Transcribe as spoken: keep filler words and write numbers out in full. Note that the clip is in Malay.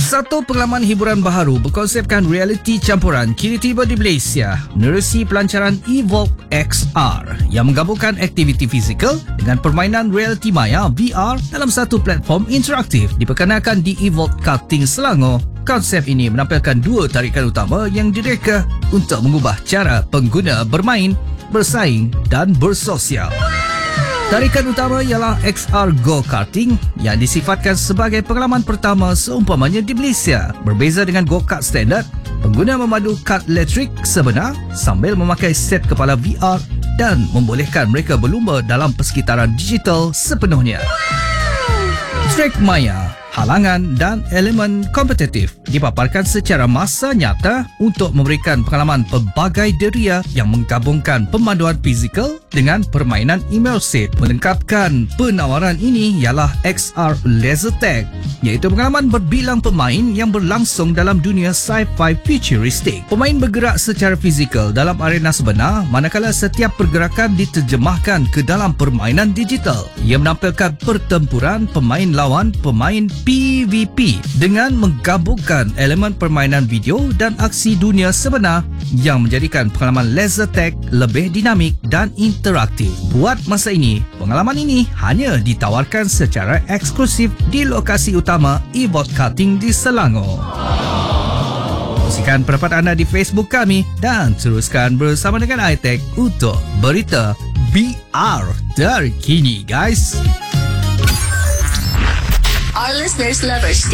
Satu pengalaman hiburan baharu berkonsepkan realiti campuran kini tiba di Malaysia, menerusi pelancaran Evolve X R yang menggabungkan aktiviti fizikal dengan permainan realiti maya V R dalam satu platform interaktif diperkenalkan di Evolve Karting Selangor. Konsep ini menampilkan dua tarikan utama yang direka untuk mengubah cara pengguna bermain, bersaing dan bersosial. Tarikan utama ialah X R Go Karting yang disifatkan sebagai pengalaman pertama seumpamanya di Malaysia. Berbeza dengan go-kart standard, pengguna memadu kad elektrik sebenar sambil memakai set kepala V R dan membolehkan mereka berlumba dalam persekitaran digital sepenuhnya. Trek maya, halangan dan elemen kompetitif dipaparkan secara masa nyata untuk memberikan pengalaman pelbagai deria yang menggabungkan pemanduan fizikal dengan permainan imersif. Melengkapkan penawaran ini ialah X R Laser Tag, iaitu pengalaman berbilang pemain yang berlangsung dalam dunia sci-fi futuristik. Pemain bergerak secara fizikal dalam arena sebenar, manakala setiap pergerakan diterjemahkan ke dalam permainan digital. Ia menampilkan pertempuran pemain lawan pemain P V P dengan menggabungkan elemen permainan video dan aksi dunia sebenar yang menjadikan pengalaman Laser Tag lebih dinamik dan interaktif. Buat masa ini, pengalaman ini hanya ditawarkan secara eksklusif di lokasi utama Evolve Karting di Selangor. Kongsikan pendapat anda di Facebook kami dan teruskan bersama dengan iTech untuk berita V R terkini, guys. Our listeners love our station.